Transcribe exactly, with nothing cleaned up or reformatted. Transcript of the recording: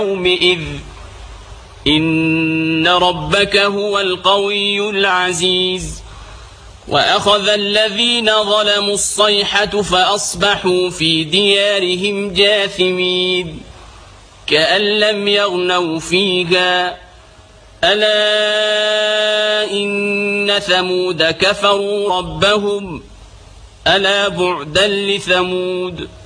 يومئذ إن ربك هو القوي العزيز. وأخذ الذين ظلموا الصيحة فأصبحوا في ديارهم جاثمين كأن لم يغنوا فيها ألا إن ثمود كفروا ربهم ألا بعدا لثمود.